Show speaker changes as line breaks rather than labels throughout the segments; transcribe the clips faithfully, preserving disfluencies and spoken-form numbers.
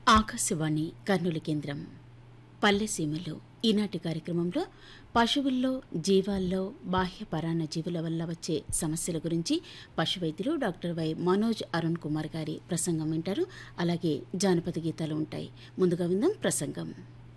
ఆకాశవాణి కర్నూలు కేంద్రం పల్లెసీమలు ఈనాటి కార్యక్రమంలో పశువుల్లో జీవాల్లో బాహ్య పరాన్న జీవుల వల్ల వచ్చే సమస్యల గురించి పశువైద్యులు డాక్టర్ వై మనోజ్ అరుణ్ కుమార్ గారి ప్రసంగం వింటారు. అలాగే జానపద గీతాలు ఉంటాయి. ముందుగా విందాం ప్రసంగం.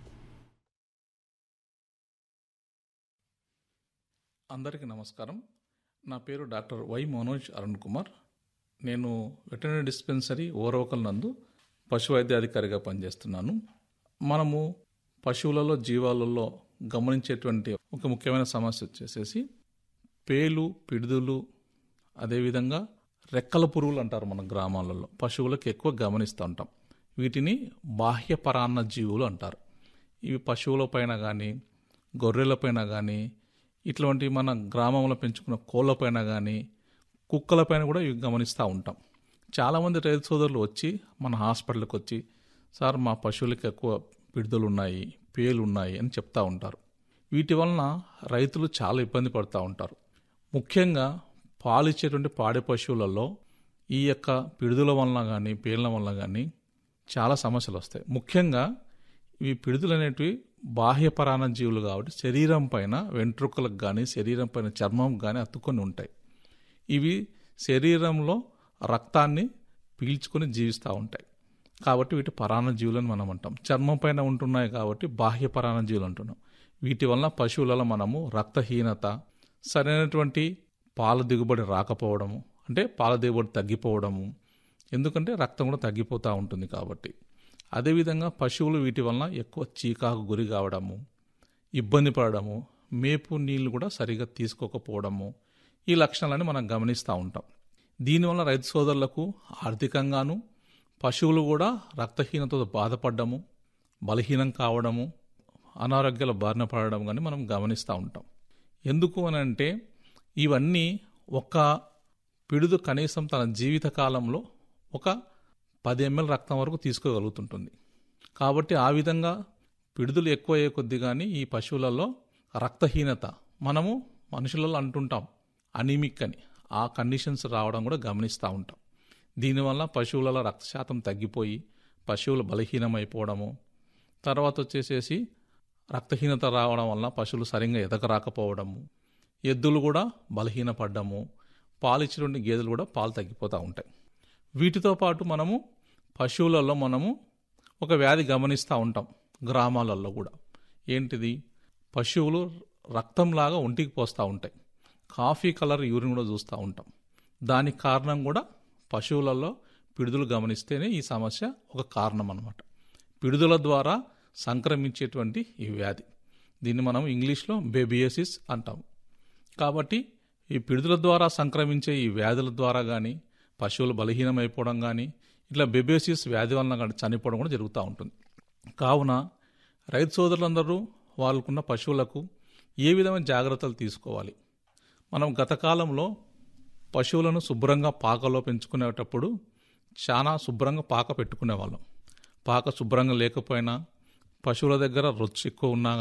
అందరికీ నమస్కారం. నా పేరు డాక్టర్ వై మనోజ్ అరుణ్ కుమార్. నేను వెటర్నరీ డిస్పెన్సరీ ఓరవకల్ నందు పశు వైద్యాధికారిగా పనిచేస్తున్నాను. మనము పశువులలో జీవాలలో గమనించేటువంటి ఒక ముఖ్యమైన సమస్య వచ్చేసేసి పేలు, పిడుదులు, అదేవిధంగా రెక్కల పురుగులు అంటారు మన గ్రామాలలో. పశువులకు ఎక్కువ గమనిస్తూ ఉంటాం. వీటిని బాహ్య పరాన్న జీవులు అంటారు. ఇవి పశువుల పైన కానీ, గొర్రెల పైన కానీ, ఇట్లాంటి మన గ్రామంలో పెంచుకున్న కోళ్ళ పైన కానీ, కుక్కల పైన కూడా ఇవి గమనిస్తూ ఉంటాం. చాలామంది రైతు సోదరులు వచ్చి మన హాస్పిటల్కి వచ్చి, సార్ మా పశువులకి ఎక్కువ పిడుదలు ఉన్నాయి, పేలు ఉన్నాయి అని చెప్తూ ఉంటారు. వీటి వలన రైతులు చాలా ఇబ్బంది పడుతూ ఉంటారు. ముఖ్యంగా పాలిచ్చేటువంటి పాడి పశువులలో ఈ యొక్క పిడుదల వలన కానీ, పేర్ల వలన కానీ చాలా సమస్యలు వస్తాయి. ముఖ్యంగా ఇవి పిడుదలు అనేటివి బాహ్య పరాన్న జీవులు కాబట్టి శరీరం పైన వెంట్రుకలకు కానీ, శరీరం పైన చర్మం కానీ అతుక్కొని ఉంటాయి. ఇవి శరీరంలో రక్తాన్ని పీల్చుకొని జీవిస్తూ ఉంటాయి. కాబట్టి వీటి పరాన్న జీవులని మనం అంటాం. చర్మం పైన ఉంటున్నాయి కాబట్టి బాహ్య పరాన్న జీవులు అంటున్నాం. వీటి వలన పశువులలో మనము రక్తహీనత, సరైనటువంటి పాల దిగుబడి రాకపోవడము, అంటే పాల దిగుబడి తగ్గిపోవడము, ఎందుకంటే రక్తం కూడా తగ్గిపోతూ ఉంటుంది కాబట్టి. అదేవిధంగా పశువులు వీటి వలన ఎక్కువ చీకాకు గురి కావడము, ఇబ్బంది పడడము, మేపు నీళ్లు కూడా సరిగా తీసుకోకపోవడము, ఈ లక్షణాలని మనం గమనిస్తూ ఉంటాం. దీనివల్ల రైతు సోదరులకు ఆర్థికంగాను, పశువులు కూడా రక్తహీనతతో బాధపడము, బలహీనం కావడము, అనారోగ్యాల బారిన పడడం కానీ మనం గమనిస్తూ ఉంటాం. ఎందుకు అని అంటే ఇవన్నీ ఒక పిడుదు కనీసం తన జీవిత కాలంలో ఒక పది ఎంఎల్ రక్తం వరకు తీసుకోగలుగుతుంటుంది. కాబట్టి ఆ విధంగా పిడుదులు ఎక్కువ అయ్యే కొద్ది కానీ ఈ పశువులలో రక్తహీనత, మనము మనుషులలో అంటుంటాం అనీమిక్ అని, ఆ కండిషన్స్ రావడం కూడా గమనిస్తూ ఉంటాం. దీనివల్ల పశువులలో రక్త శాతం తగ్గిపోయి పశువులు బలహీనమైపోవడము, తర్వాత వచ్చేసేసి రక్తహీనత రావడం వల్ల పశువులు సరిగ్గా ఎదగరాకపోవడము, ఎద్దులు కూడా బలహీనపడ్డము, పాలిచ్చినటువంటి గేదెలు కూడా పాలు తగ్గిపోతూ ఉంటాయి. వీటితో పాటు మనము పశువులలో మనము ఒక వ్యాధి గమనిస్తూ ఉంటాం గ్రామాలలో కూడా. ఏంటిది? పశువులు రక్తంలాగా ఒంటికి పోస్తూ ఉంటాయి. కాఫీ కలర్ యూరిన్ కూడా చూస్తూ ఉంటాం. దానికి కారణం కూడా పశువులలో పిడుదలు గమనిస్తేనే ఈ సమస్య ఒక కారణం అన్నమాట. పిడుదల ద్వారా సంక్రమించేటువంటి ఈ వ్యాధి, దీన్ని మనం ఇంగ్లీష్లో బేబియోసిస్ అంటాం. కాబట్టి ఈ పిడుదల ద్వారా సంక్రమించే ఈ వ్యాధుల ద్వారా కానీ, పశువులు బలహీనమైపోవడం కానీ, ఇట్లా బేబియోసిస్ వ్యాధి వలన కానీ చనిపోవడం కూడా జరుగుతూ ఉంటుంది. కావున రైతు సోదరులందరూ వాళ్ళకున్న పశువులకు ఏ విధమైన జాగ్రత్తలు తీసుకోవాలి? మనం గత కాలంలో పశువులను శుభ్రంగా పాకలో పెంచుకునేటప్పుడు చాలా శుభ్రంగా పాక పెట్టుకునేవాళ్ళం. పాక శుభ్రంగా లేకపోయినా, పశువుల దగ్గర రొచ్చు ఎక్కువ ఉన్నా